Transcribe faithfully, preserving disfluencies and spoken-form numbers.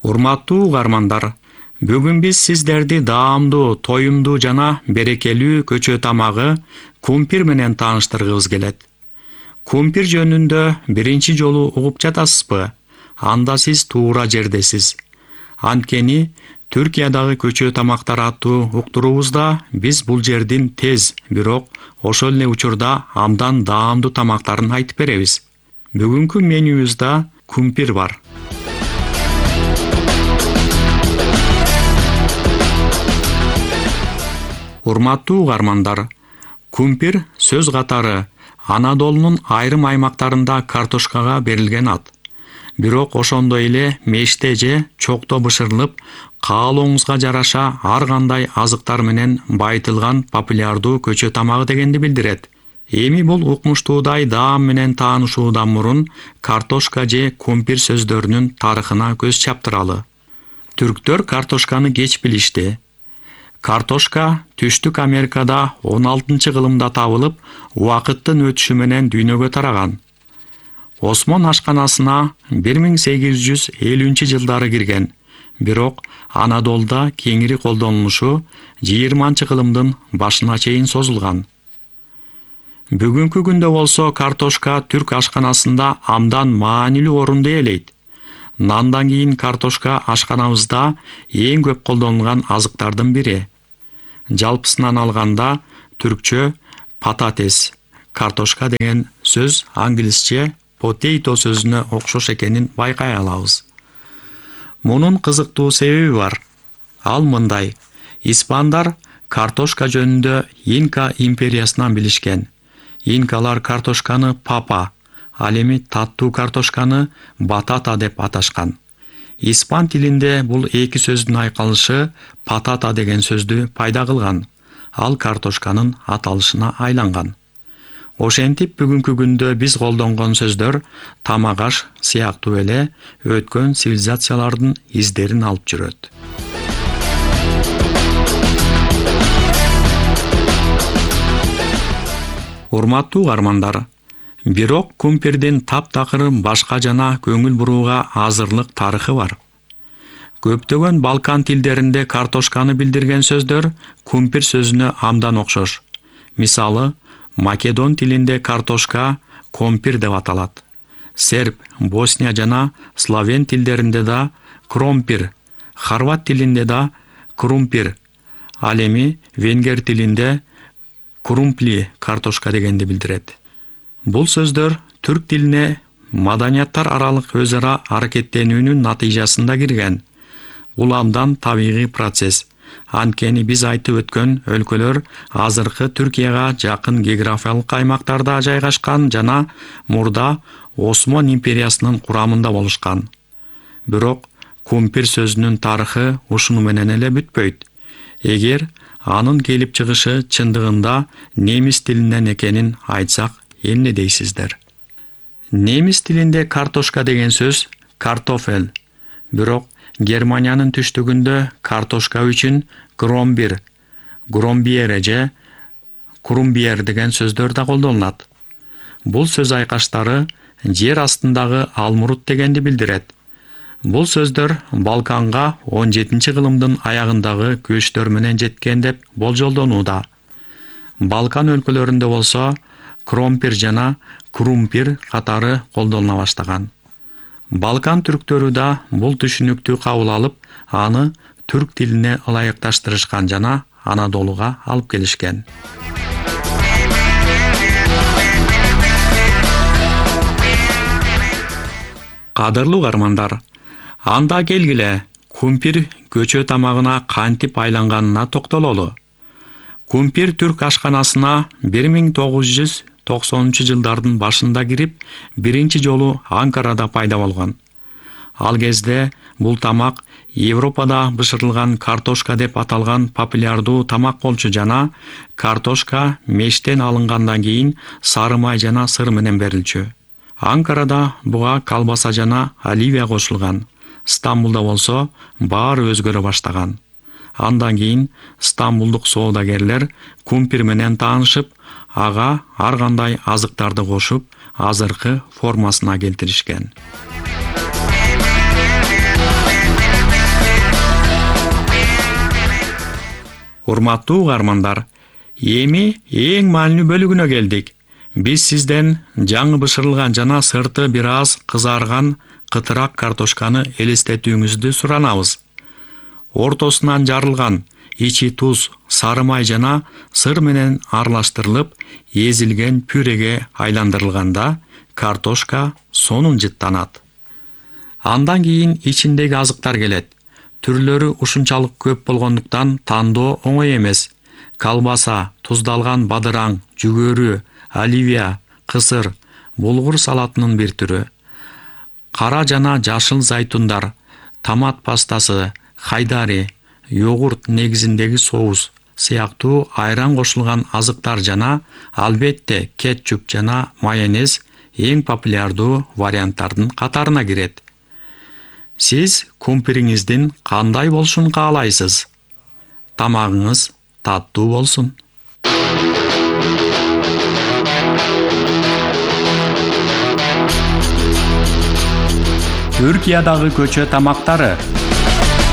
Урматтуу угармандар, бүгүн биз сиздерди даамдуу, тоюмдуу жана берекелүү көчө тамагы кумпир менен тааныштыргыбыз келет. Кумпир жөнүндө биринчи жолу угуп жатасызбы? Анда сиз туура жердесиз. Анткени Түркиядагы көчө тамактар аттуу уктуруубузда биз бул жердин тез, бирок ошол эле учурда абдан даамдуу тамактарын айтып беребиз. Бүгүнкү менюбузда кумпир бар. Урматтуу угармандар, кумпир сөз катары Анадолунун айрым аймактарында картошкага берилген ат. Бирок ошондой эле меште же чокто бышырылып, каалооңузга жараша ар кандай азыктар менен байытылган популярдуу көчө тамагы дегенди билдирет. Эми бул укмуштуудай даам менен таанышуудан мурун картошка же кумпир сөздөрүнүн тарыхына көз чаптыралы. Түрктөр картошканы кеч билишти. Картошка Түштүк Америкада он алтынчы кылымда табылып, убакыттын өтүшү менен дүйнөгө тараган. Осмон ашканасына бир миң сегиз жүз элүүнчү жылдары кирген, бирок Анадолда кеңири колдонулушу жыйырманчы кылымдын башына чейин созулган. Бүгүнкү күндө болсо картошка түрк ашканасында абдан маанилүү орунду ээлейт. Нандан кийин картошка ашканабызда эң көп колдонулган азыктардын бири. Жалпысынан алганда түркчө пататес, картошка деген сөз англисче potato сөзүнө окшош экенин байкай алабыз. Мунун кызыктуу себеби бар. Ал мындай: испандар картошка жөнүндө Инка империясынан билишкен. Инкалар картошканы папа, ал эми таттуу картошканы батата деп аташкан. Испан тилинде бул эки сөздүн айкалышы патата деген сөздү пайда кылган. Ал картошканын аталышына айланган. Ошентип бүгүнкү күндө биз колдонгон сөздөр тамак аш сыяктуу эле өткөн цивилизациялардын издерин алып жүрөт. Урматтуу угармандар, бирок кумпирдин таптакыр башка жана көңүл бурууга азырлык тарыхы бар. Көптөгөн Балкан тилдеринде картошканы билдирген сөздөр кумпир сөзүнө абдан окшош. Мисалы, Македон тилинде картошка компир деп аталат. Серб, Босния жана Словен тилдеринде да кромпир, хорват тилинде да крумпир, ал эми венгер тилинде крумпли картошка дегенди билдирет. Бул сөздөр түрк тилине маданияттар аралык өз ара аракеттенүүнүн натыйжасында кирген. Бул абдан табигый процесс. Анткени биз айтып өткөн өлкөлөр азыркы Түркияга жакын географиялык аймактарда жайгашкан жана мурда Осмон империясынын курамында болушкан. Бирок кумпир сөзүнүн тарыхы ушуну менен эле бүтпөйт. Эгер анын келип чыгышы чындыгында немис тилинен экенин айтсак, эмне дейсиздер? Немис тилинде картошка деген сөз картофель. Бирок Германиянын түштүгүндө картошка үчүн громбир, громбиере же крумбиер деген сөздөр да колдонулат. Бул сөз айкаштары жер астындагы алмурут дегенди билдирет. Бул сөздөр Балканга он жетинчи кылымдын аягындагы көчтөр менен жеткен деп болжолдонууда. Балкан өлкөлөрүндө болсо кромпир жана крумпир катары колдонула баштаган. Балкан түрктөрү да бул түшүнүктү кабыл алып, аны түрк тилине ылайыкташтырышкан жана Анадолуга алып келишкен. Кадырлуу угармандар, анда келгиле кумпир көчө тамагына кантип айланганына токтололу. Кумпир түрк ашканасына бир миң тогуз жүз токсонунчу жылдардын башында кирип, биринчи жолу Анкарада пайда болгон. Ал кезде бул тамак Европада бышырылган картошка деп аталган популярдуу тамак болчу жана картошка мештен алынгандан кийин сары май жана сыр менен берилчү. Анкарада буга колбаса жана оливия кошулган. Стамбулда болсо баары өзгөрө баштаган. Андан кийин стамбулдук соодагерлер кумпир менен таанышып, ага ар кандай азыктарды кошуп, азыркы формасына келтиришкен. Урматтуу угармандар, эми эң маанилүү бөлүгүнө келдик. Биз сизден жаңы бышырылган жана сырты бир аз кызарган кытырак картошканы элестетүүңүздү суранабыз. Ортосунан жарылган, ичи туз, сары май жана сыр менен аралаштырылып, эзилген пюреге айландырылганда картошка сонун жыттанат. Андан кийин ичиндеги азыктар келет. Түрлөрү ушунчалык көп болгондуктан тандоо оңой эмес. Колбаса, туздалган бадыраң, жүгөрү, оливия, кысыр, булгур салатынын бир түрү, кара жана жашыл зайтундар, томат пастасы, хайдари, йогурт негизиндеги соус сыяктуу айран кошулган азыктар жана албетте кетчуп жана майонез эң популярдуу варианттардын катарына кирет. Сиз кумпириңиздин кандай болушун каалайсыз? Тамагыңыз таттуу болсун. Түркиядагы көчө тамактары.